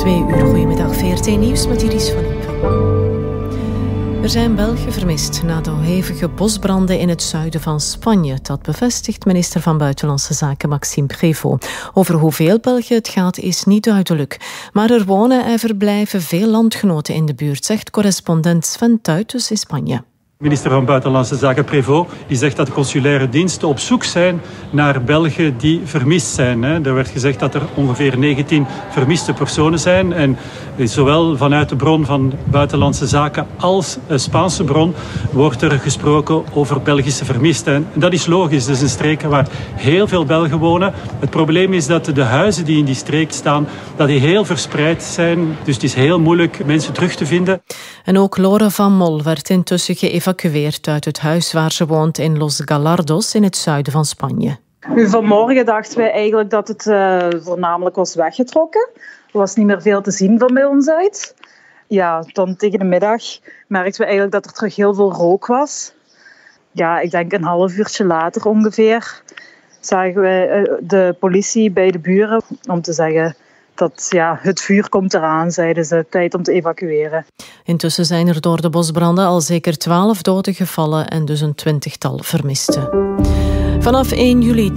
2 uur. Goedemiddag, VRT Nieuws met Iris van Impen. Er zijn Belgen vermist na de hevige bosbranden in het zuiden van Spanje. Dat bevestigt minister van Buitenlandse Zaken Maxime Prévost. Over hoeveel Belgen het gaat is niet duidelijk. Maar er wonen en verblijven veel landgenoten in de buurt, zegt correspondent Sven Tuitens in Spanje. Minister van Buitenlandse Zaken Prévost die zegt dat de consulaire diensten op zoek zijn naar Belgen die vermist zijn. Er werd gezegd dat er ongeveer 19 vermiste personen zijn. En zowel vanuit de bron van Buitenlandse Zaken als een Spaanse bron wordt er gesproken over Belgische vermisten. En dat is logisch. Dat is een streek waar heel veel Belgen wonen. Het probleem is dat de huizen die in die streek staan, dat die heel verspreid zijn. Dus het is heel moeilijk mensen terug te vinden. En ook Lore van Mol werd intussen geëvacueerd uit het huis waar ze woont in Los Gallardos in het zuiden van Spanje. Vanmorgen dachten wij eigenlijk dat het voornamelijk was weggetrokken. Er was niet meer veel te zien van bij ons uit. Ja, dan tegen de middag merkten we eigenlijk dat er terug heel veel rook was. Ja, ik denk een half uurtje later ongeveer zagen we de politie bij de buren om te zeggen dat het vuur komt eraan, zeiden ze, tijd om te evacueren. Intussen zijn er door de bosbranden al zeker 12 doden gevallen en dus een 20-tal vermisten. Vanaf 1 juli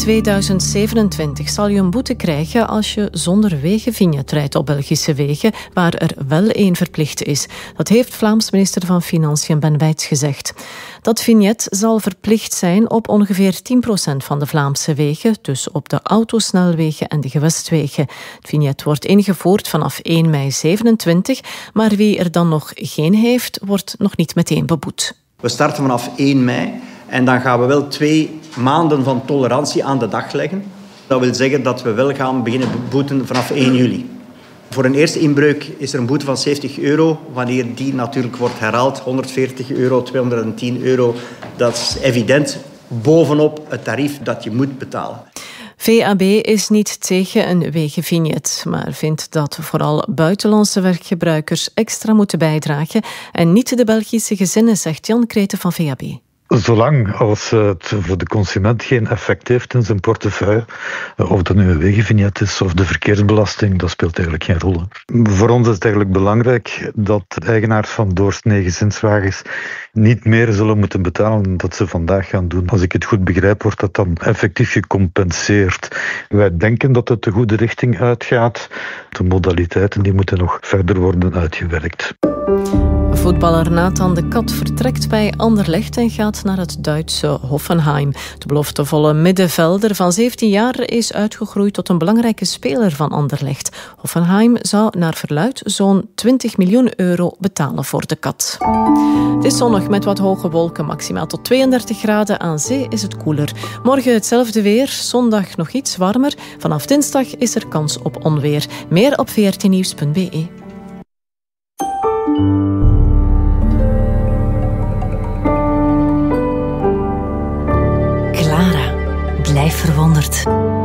2027 zal je een boete krijgen als je zonder wegenvignet rijdt op Belgische wegen, waar er wel één verplicht is. Dat heeft Vlaams minister van Financiën Ben Wijts gezegd. Dat vignet zal verplicht zijn op ongeveer 10% van de Vlaamse wegen, dus op de autosnelwegen en de gewestwegen. Het vignet wordt ingevoerd vanaf 1 mei 27, maar wie er dan nog geen heeft, wordt nog niet meteen beboet. We starten vanaf 1 mei. En dan gaan we wel 2 maanden van tolerantie aan de dag leggen. Dat wil zeggen dat we wel gaan beginnen boeten vanaf 1 juli. Voor een eerste inbreuk is er een boete van €70. Wanneer die natuurlijk wordt herhaald, €140, €210. Dat is evident bovenop het tarief dat je moet betalen. VAB is niet tegen een wegenvignet, maar vindt dat vooral buitenlandse weggebruikers extra moeten bijdragen en niet de Belgische gezinnen, zegt Jan Kreten van VAB. Zolang als het voor de consument geen effect heeft in zijn portefeuille, of dat nu een wegenvignet is of de verkeersbelasting, dat speelt eigenlijk geen rol. Voor ons is het eigenlijk belangrijk dat eigenaars van doorsnee gezinswagens niet meer zullen moeten betalen dan dat ze vandaag gaan doen. Als ik het goed begrijp, wordt dat dan effectief gecompenseerd. Wij denken dat het de goede richting uitgaat. De modaliteiten die moeten nog verder worden uitgewerkt. Voetballer Nathan de Kat vertrekt bij Anderlecht en gaat naar het Duitse Hoffenheim. De beloftevolle middenvelder van 17 jaar is uitgegroeid tot een belangrijke speler van Anderlecht. Hoffenheim zou naar verluidt zo'n €20 miljoen betalen voor de Kat. Het is zonnig met wat hoge wolken, maximaal tot 32 graden. Aan zee is het koeler. Morgen hetzelfde weer, zondag nog iets warmer. Vanaf dinsdag is er kans op onweer. Meer op vrtnieuws.be. Blijf verwonderd.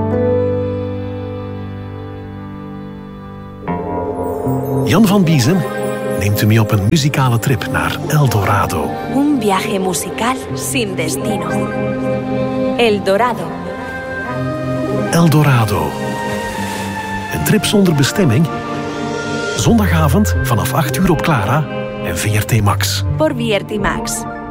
Jan van Biezen neemt u mee op een muzikale trip naar El Dorado. Un viaje musical sin destino. El Dorado. El Dorado. Een trip zonder bestemming? Zondagavond vanaf 8 uur op Clara en VRT Max. Por VRT Max.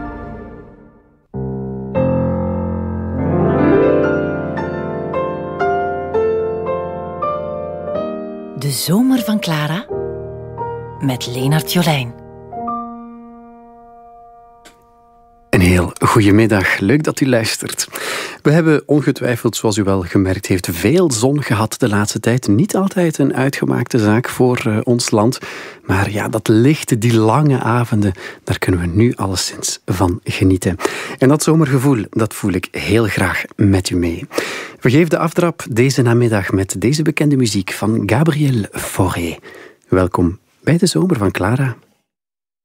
De zomer van Clara met Leenart Jolijn. Een heel goedemiddag, leuk dat u luistert. We hebben ongetwijfeld, zoals u wel gemerkt heeft, veel zon gehad de laatste tijd. Niet altijd een uitgemaakte zaak voor ons land. Maar ja, dat licht, die lange avonden, daar kunnen we nu alleszins van genieten. En dat zomergevoel, dat voel ik heel graag met u mee. We geven de aftrap deze namiddag met deze bekende muziek van Gabriel Fauré. Welkom bij de zomer van Clara.